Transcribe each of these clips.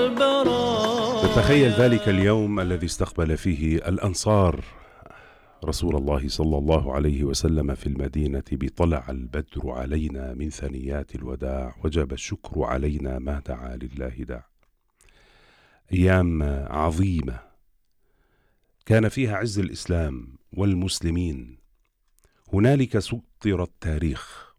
تخيل ذلك اليوم الذي استقبل فيه الأنصار رسول الله صلى الله عليه وسلم في المدينة بطلع البدر علينا من ثنيات الوداع وجب الشكر علينا ما دعا لله داع. أيام عظيمة كان فيها عز الإسلام والمسلمين. هنالك سطر التاريخ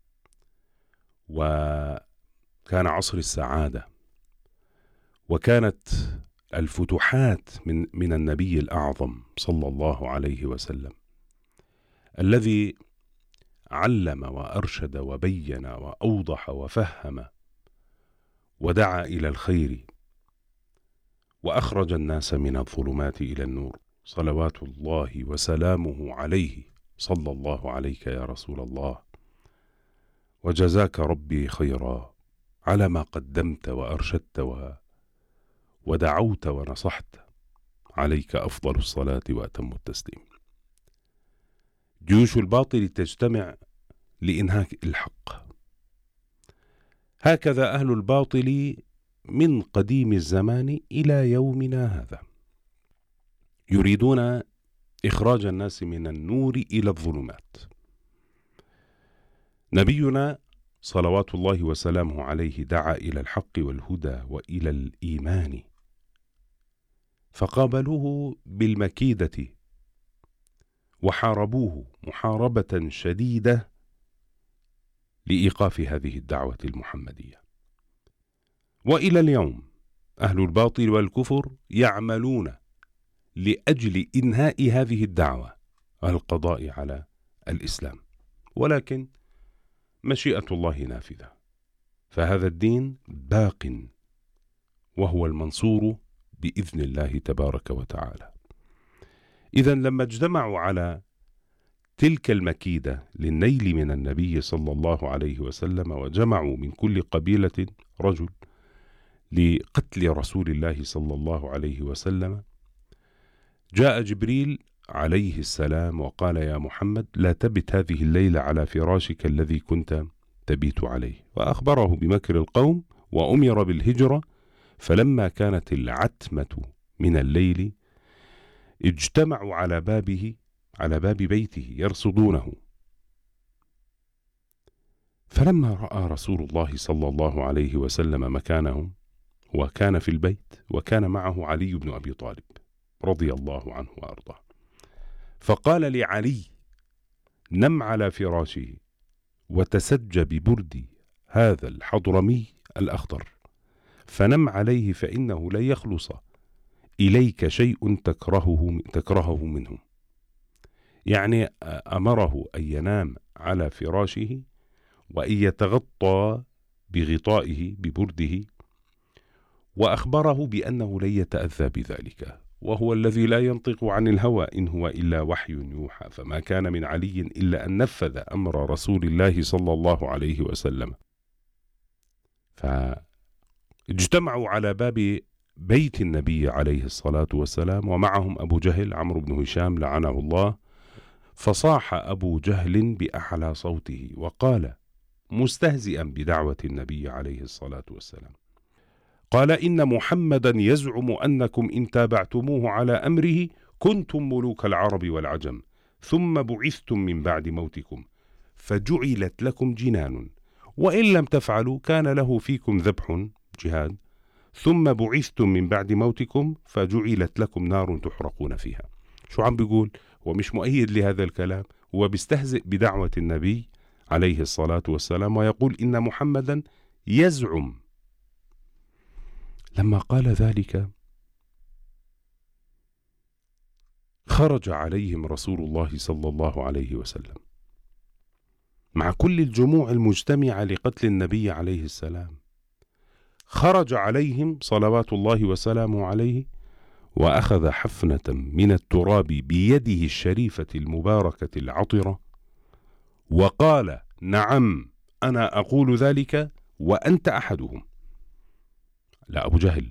وكان عصر السعادة، وكانت الفتوحات من النبي الأعظم صلى الله عليه وسلم الذي علم وأرشد وبين وأوضح وفهم ودعا إلى الخير وأخرج الناس من الظلمات إلى النور، صلوات الله وسلامه عليه. صلى الله عليك يا رسول الله، وجزاك ربي خيرا على ما قدمت وأرشدت ودعوت ونصحت. عليك أفضل الصلاة وأتم التسليم. جيوش الباطل تجتمع لإنهاك الحق. هكذا أهل الباطل من قديم الزمان إلى يومنا هذا، يريدون إخراج الناس من النور إلى الظلمات. نبينا صلوات الله وسلامه عليه دعا إلى الحق والهدى وإلى الإيمان، فقابلوه بالمكيدة وحاربوه محاربة شديدة لإيقاف هذه الدعوة المحمدية. وإلى اليوم أهل الباطل والكفر يعملون لأجل إنهاء هذه الدعوة والقضاء على الإسلام، ولكن مشيئة الله نافذة، فهذا الدين باق وهو المنصور بإذن الله تبارك وتعالى. إذن لما اجتمعوا على تلك المكيدة للنيل من النبي صلى الله عليه وسلم، وجمعوا من كل قبيلة رجل لقتل رسول الله صلى الله عليه وسلم، جاء جبريل عليه السلام وقال: يا محمد، لا تبت هذه الليلة على فراشك الذي كنت تبيت عليه، وأخبره بمكر القوم وأمر بالهجرة. فلما كانت العتمة من الليل اجتمعوا على باب بيته يرصدونه. فلما رأى رسول الله صلى الله عليه وسلم مكانهم، وكان في البيت وكان معه علي بن أبي طالب رضي الله عنه وأرضاه، فقال لعلي: نم على فراشه وتسج ببرد هذا الحضرمي الأخضر، فنم عليه فإنه لن يخلص إليك شيء تكرهه منهم. يعني أمره أن ينام على فراشه وأن يتغطى بغطائه ببرده، وأخبره بأنه لن يتأذى بذلك، وهو الذي لا ينطق عن الهوى إن هو إلا وحي يوحى. فما كان من علي إلا أن نفذ أمر رسول الله صلى الله عليه وسلم. فاجتمعوا على باب بيت النبي عليه الصلاة والسلام، ومعهم أبو جهل عمرو بن هشام لعنه الله. فصاح أبو جهل بأعلى صوته وقال مستهزئا بدعوة النبي عليه الصلاة والسلام، قال: إن محمدا يزعم أنكم إن تابعتموه على أمره كنتم ملوك العرب والعجم، ثم بعثتم من بعد موتكم فجعلت لكم جنان، وإن لم تفعلوا كان له فيكم ذبح جهاد، ثم بعثتم من بعد موتكم فجعلت لكم نار تحرقون فيها. شو عم بيقول؟ هو مش مؤيد لهذا الكلام، هو بيستهزئ بدعوة النبي عليه الصلاة والسلام، ويقول إن محمدا يزعم. لما قال ذلك خرج عليهم رسول الله صلى الله عليه وسلم مع كل الجموع المجتمعة لقتل النبي عليه السلام. خرج عليهم صلوات الله وسلامه عليه، وأخذ حفنة من التراب بيده الشريفة المباركة العطرة، وقال: نعم، أنا أقول ذلك وأنت أحدهم. لا أبو جهل،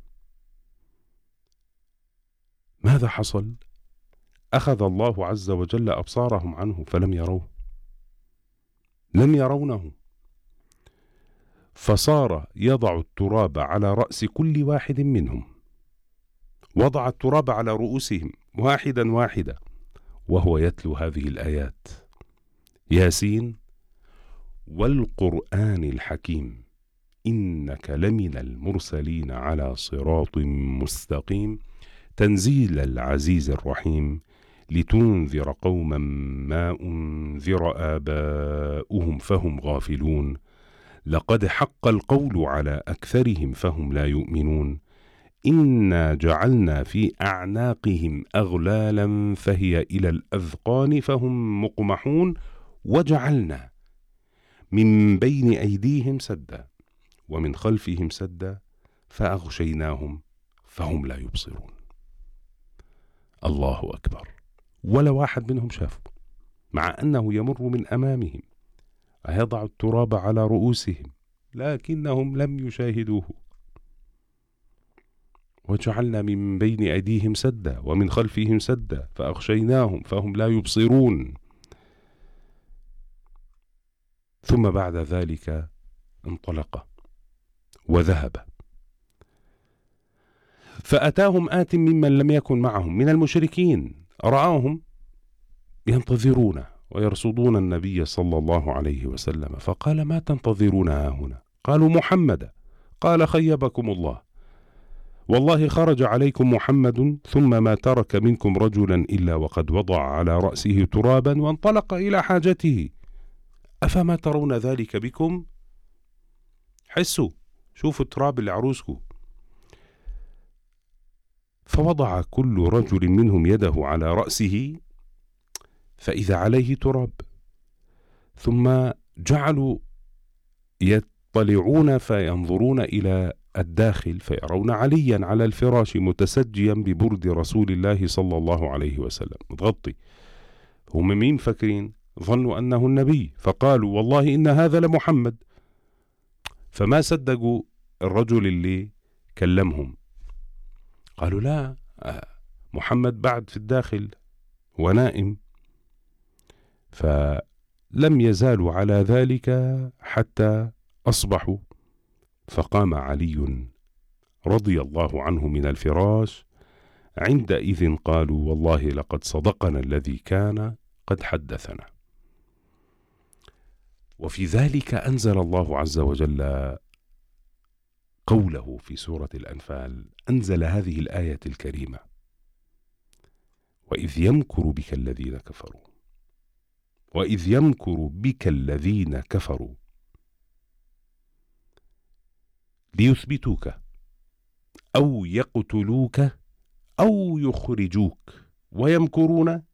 ماذا حصل؟ أخذ الله عز وجل أبصارهم عنه فلم يروه، لم يرونه. فصار يضع التراب على رأس كل واحد منهم، وضع التراب على رؤوسهم واحدا واحدا وهو يتلو هذه الآيات: ياسين والقرآن الحكيم إنك لمن المرسلين على صراط مستقيم تنزيل العزيز الرحيم لتنذر قوما ما أنذر آباؤهم فهم غافلون لقد حق القول على أكثرهم فهم لا يؤمنون إنا جعلنا في أعناقهم أغلالا فهي إلى الأذقان فهم مقمحون وجعلنا من بين أيديهم سدا ومن خلفهم سدا فأغشيناهم فهم لا يبصرون. الله أكبر. ولا واحد منهم شافه، مع أنه يمر من أمامهم يضع التراب على رؤوسهم، لكنهم لم يشاهدوه. وجعلنا من بين أيديهم سدا ومن خلفهم سدا فأغشيناهم فهم لا يبصرون. ثم بعد ذلك انطلق وذهب، فأتاهم آت ممن لم يكن معهم من المشركين، رآهم ينتظرون ويرصدون النبي صلى الله عليه وسلم، فقال: ما تنتظرون هنا؟ قالوا: محمد. قال: خيبكم الله، والله خرج عليكم محمد ثم ما ترك منكم رجلا إلا وقد وضع على رأسه ترابا وانطلق إلى حاجته، أفما ترون ذلك بكم؟ حسوا، شوفوا التراب اللي عروسكم. فوضع كل رجل منهم يده على رأسه فإذا عليه تراب، ثم جعلوا يطلعون فينظرون إلى الداخل فيرون عليا على الفراش متسجيا ببرد رسول الله صلى الله عليه وسلم متغطي. هم مين فاكرين؟ ظنوا أنه النبي، فقالوا: والله إن هذا لمحمد. فما صدقوا الرجل اللي كلمهم، قالوا: لا، محمد بعد في الداخل ونائم. فلم يزالوا على ذلك حتى أصبحوا، فقام علي رضي الله عنه من الفراش. عندئذ قالوا: والله لقد صدقنا الذي كان قد حدثنا. وفي ذلك أنزل الله عز وجل قوله في سورة الأنفال، أنزل هذه الآية الكريمة: وإذ يمكر بك الذين كفروا، وإذ يمكر بك الذين كفروا ليثبتوك أو يقتلوك أو يخرجوك ويمكرون